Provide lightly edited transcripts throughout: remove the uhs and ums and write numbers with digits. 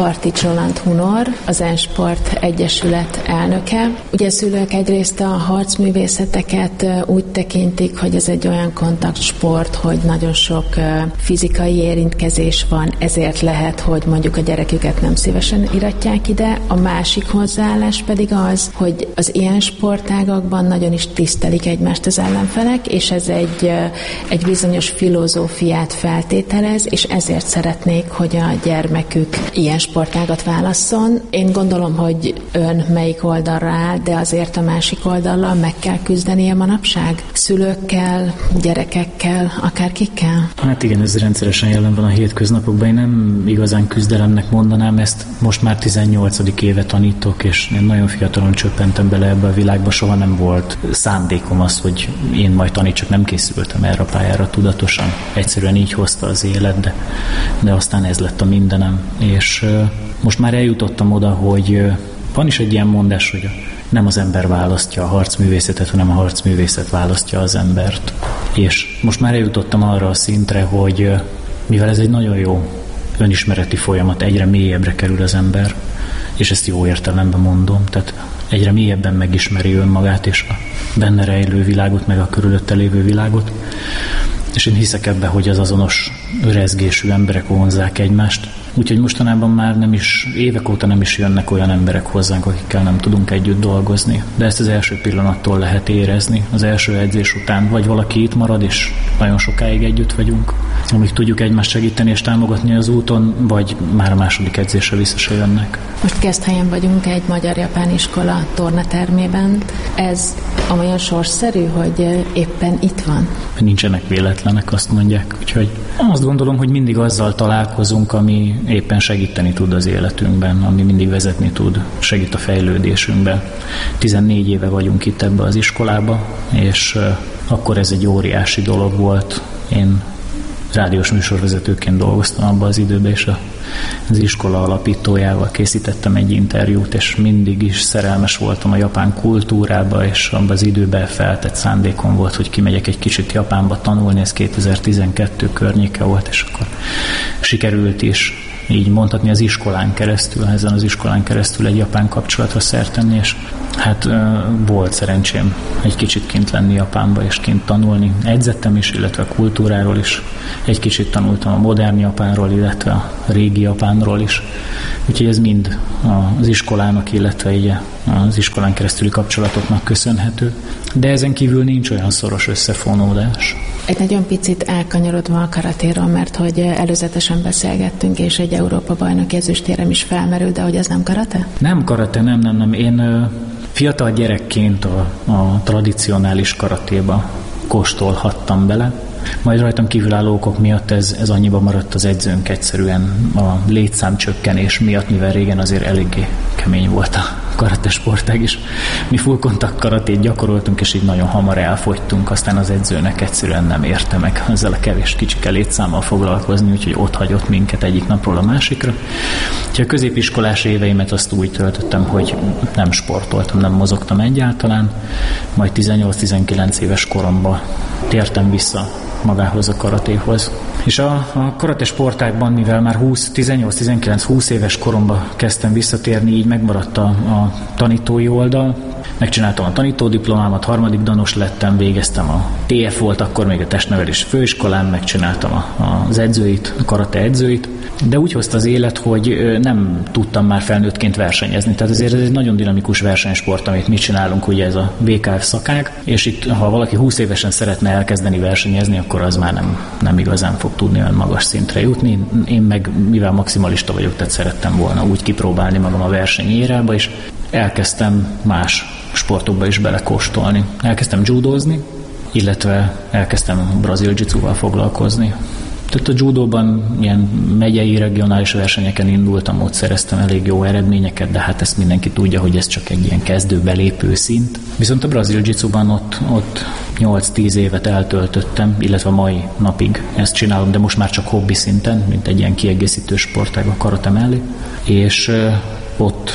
Partics Roland Hunor, az Ensport Egyesület elnöke. Ugye a szülők egyrészt a harcművészeteket úgy tekintik, hogy ez egy olyan kontaktsport, hogy nagyon sok fizikai érintkezés van, ezért lehet, hogy mondjuk a gyereküket nem szívesen iratják ide. A másik hozzáállás pedig az, hogy az ilyen sportágakban nagyon is tisztelik egymást az ellenfelek, és ez egy bizonyos filozófiát feltételez, és ezért szeretnék, hogy a gyermekük ilyen sportágat válasszon. Én gondolom, hogy ön melyik oldalra áll, de azért a másik oldallal meg kell küzdenie manapság? Szülőkkel, gyerekekkel, akárkikkel? Hát igen, ez rendszeresen jelen van a hétköznapokban. Én nem igazán küzdelemnek mondanám ezt. Most már 18. éve tanítok, és én nagyon fiatalon csöppentem bele ebbe a világba. Soha nem volt szándékom az, hogy én majd tanítsak, nem készültem erre a pályára tudatosan. Egyszerűen így hozta az élet, de aztán ez lett a mindenem. És most már eljutottam oda, hogy van is egy ilyen mondás, hogy nem az ember választja a harcművészetet, hanem a harcművészet választja az embert. És most már eljutottam arra a szintre, hogy mivel ez egy nagyon jó önismereti folyamat, egyre mélyebbre kerül az ember, és ezt jó értelemben mondom, tehát egyre mélyebben megismeri önmagát és a benne rejlő világot, meg a körülötte lévő világot, és én hiszek ebbe, hogy az azonos rezgésű emberek vonzzák egymást. Úgyhogy mostanában már évek óta nem is jönnek olyan emberek hozzánk, akikkel nem tudunk együtt dolgozni. De ezt az első pillanattól lehet érezni, az első edzés után. Vagy valaki itt marad, és nagyon sokáig együtt vagyunk, amíg tudjuk egymást segíteni és támogatni az úton, vagy már a második edzésre vissza se jönnek. Most Keszthelyen vagyunk egy magyar-japán iskola tornatermében. Ez olyan sorsszerű, hogy éppen itt van? Nincsenek véletlenek, azt mondják. Úgyhogy azt gondolom, hogy mindig azzal találkozunk, ami éppen segíteni tud az életünkben, ami mindig vezetni tud, segít a fejlődésünkben. 14 éve vagyunk itt ebbe az iskolába, és akkor ez egy óriási dolog volt. Én rádiós műsorvezetőként dolgoztam abban az időben, és az iskola alapítójával készítettem egy interjút, és mindig is szerelmes voltam a japán kultúrába, és abban az időben feltett szándékom volt, hogy kimegyek egy kicsit Japánba tanulni, ez 2012 környéke volt, és akkor sikerült is így mondhatni az iskolán keresztül, ezen az iskolán keresztül egy japán kapcsolatra szert tenni, és hát volt szerencsém egy kicsit kint lenni Japánba, és kint tanulni. Edzettem is, illetve a kultúráról is. Egy kicsit tanultam a modern Japánról, illetve a régi Japánról is. Úgyhogy ez mind az iskolának, illetve így az iskolán keresztüli kapcsolatoknak köszönhető. De ezen kívül nincs olyan szoros összefonódás. Egy nagyon picit elkanyarodva a karatéról, mert hogy előzetesen beszélgettünk, és egy Európa-bajnoki ezüstérem is felmerült, de hogy ez nem karate? Nem karate, nem. Én fiatal gyerekként a tradicionális karatéba kóstolhattam bele. Majd rajtam kívülálló okok miatt ez annyiba maradt az edzőnk egyszerűen a létszámcsökkenés miatt, mivel régen azért eléggé kemény volt a karate sportág is. Mi full kontakt karatét gyakoroltunk, és így nagyon hamar elfogytunk, aztán az edzőnek egyszerűen nem érte meg ezzel a kevés kicsike létszámmal foglalkozni, úgyhogy ott hagyott minket egyik napról a másikra. Úgyhogy a középiskolás éveimet azt úgy töltöttem, hogy nem sportoltam, nem mozogtam egyáltalán, majd 18-19 éves koromban tértem vissza magához a karatéhoz. És a karate sportágban, mivel már 18-19-20 éves koromban kezdtem visszatérni, így megmaradt a tanítói oldal. Megcsináltam a tanítódiplomámat, 3. danos lettem, végeztem a TF volt, akkor még a testnevelés főiskolán, megcsináltam az edzőit, a karate edzőit, de úgy hozta az élet, hogy nem tudtam már felnőttként versenyezni. Tehát ezért ez egy nagyon dinamikus versenysport, amit mi csinálunk, ugye ez a BKF szakág, és itt, ha valaki 20 évesen szeretne elkezdeni versenyezni, akkor az már nem igazán fog tudni olyan magas szintre jutni. Én meg, mivel maximalista vagyok, tehát szerettem volna úgy kipróbálni magam a versenyérába, és elkezdtem más sportokba is belekóstolni. Elkezdtem judózni, illetve elkezdtem brazil jiu-jitsuval foglalkozni. Tehát a judóban ilyen megyei, regionális versenyeken indultam, ott szereztem elég jó eredményeket, de hát ezt mindenki tudja, hogy ez csak egy ilyen kezdő belépő szint. Viszont a brazil jiu-jitsuban ott 8-10 évet eltöltöttem, illetve mai napig ezt csinálom, de most már csak hobbi szinten, mint egy ilyen kiegészítő sportág a karate mellé. És ott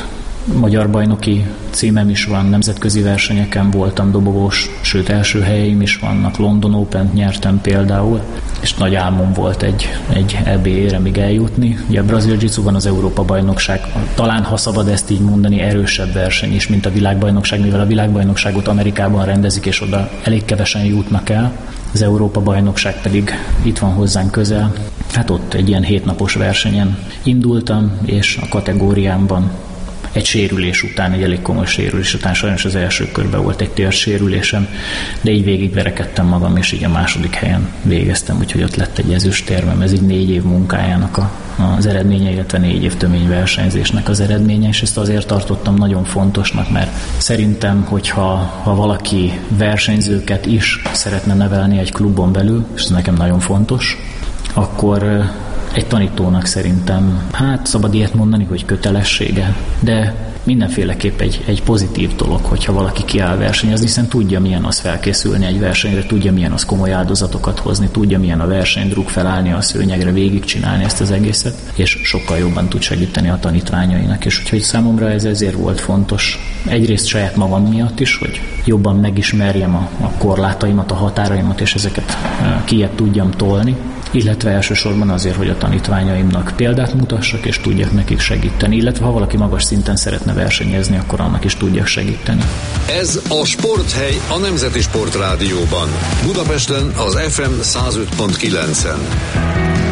magyar bajnoki címem is van, nemzetközi versenyeken voltam dobogós, sőt első helyeim is vannak, London Open-t nyertem például, és nagy álmom volt egy EB-re még eljutni. Ugye a brazil jiu-jitsuban az Európa-bajnokság, talán ha szabad ezt így mondani, erősebb verseny is, mint a világbajnokság, mivel a világbajnokságot Amerikában rendezik, és oda elég kevesen jutnak el. Az Európa-bajnokság pedig itt van hozzánk közel. Hát ott egy ilyen 7 napos versenyen indultam, és a kategóriámban egy sérülés után, egy elég komoly sérülés után, sajnos az első körben volt egy térsérülésem, de így végigverekedtem magam, és így a második helyen végeztem, úgyhogy ott lett egy ezüstérmem. Ez így 4 év munkájának az eredménye, illetve 4 év töményversenyzésnek az eredménye, és ezt azért tartottam nagyon fontosnak, mert szerintem, hogyha valaki versenyzőket is szeretne nevelni egy klubon belül, és ez nekem nagyon fontos, akkor egy tanítónak szerintem, hát szabad ilyet mondani, hogy kötelessége, de mindenféleképp egy pozitív dolog, hogyha valaki kiáll versenyezni, hiszen tudja, milyen az felkészülni egy versenyre, tudja, milyen az komoly áldozatokat hozni, tudja, milyen a versenydruk, felállni a szőnyegre, végigcsinálni ezt az egészet, és sokkal jobban tud segíteni a tanítványainak. És úgyhogy számomra ez ezért volt fontos. Egyrészt saját magam miatt is, hogy jobban megismerjem a korlátaimat, a határaimat, és ezeket kijebb tudjam tolni, illetve elsősorban azért, hogy a tanítványaimnak példát mutassak, és tudjak nekik segíteni, illetve ha valaki magas szinten szeretne versenyezni, akkor annak is tudjak segíteni. Ez a Sporthely a Nemzeti Sportrádióban. Budapesten az FM 105.9-en.